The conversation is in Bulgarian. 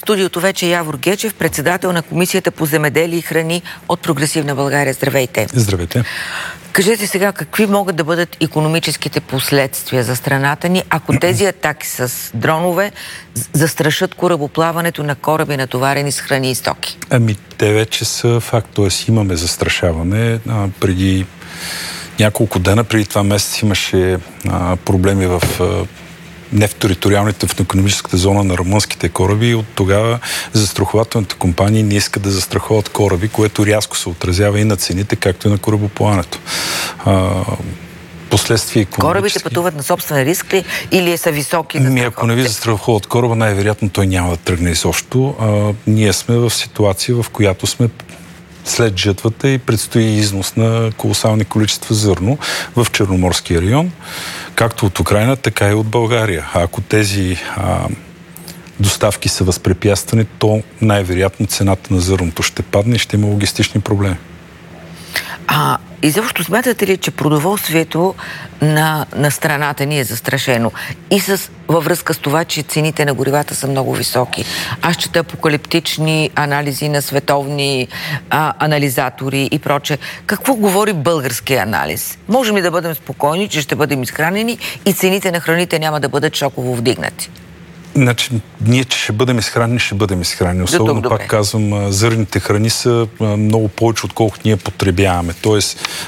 студиото вече е Явор Гечев, председател на Комисията по земеделие и храни от Прогресивна България. Здравейте! Здравейте! Кажете сега, какви могат да бъдат икономическите последствия за страната ни, ако тези атаки с дронове застрашат корабоплаването на кораби, натоварени с храни и стоки? Те вече са факт, т.е. имаме застрашаване. Преди няколко дена, преди това месец имаше проблеми в нефтериториалните в икономическата зона на румънските кораби и от тогава застрахователните компании не искат да застраховат кораби, което рязко се отразява и на цените, както и на корабоплаването. Последствия икономически... Корабите пътуват на собствен риск ли или са високи застраховки? Ако не ви застраховат кораба, най-вероятно той няма да тръгне изобщо. Ние сме в ситуация, в която сме след жътвата и предстои износ на колосални количества зърно в Черноморския район, както от Украйна, така и от България. А ако тези доставки са възпрепятствани, то най-вероятно цената на зърното ще падне и ще има логистични проблеми. И защо смятате ли, че продоволствието на страната ни е застрашено? И във връзка с това, че цените на горивата са много високи. Аз чета апокалиптични анализи на световни анализатори и прочее. Какво говори българския анализ? Можем ли да бъдем спокойни, че ще бъдем изхранени и цените на храните няма да бъдат шоково вдигнати? Значи, ние, че ще бъдем изхранени, ще бъдем изхранени. Особено, пак казвам, зърните храни са много повече, отколкото ние потребяваме. Тоест,